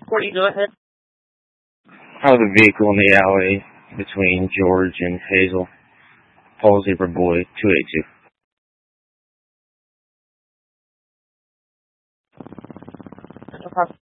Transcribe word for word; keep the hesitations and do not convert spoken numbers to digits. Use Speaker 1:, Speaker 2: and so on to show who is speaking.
Speaker 1: Courtney, go ahead.
Speaker 2: I was a vehicle in the alley between George and Hazel. Paul Zebra Boy, two eighty-two.
Speaker 1: No problem.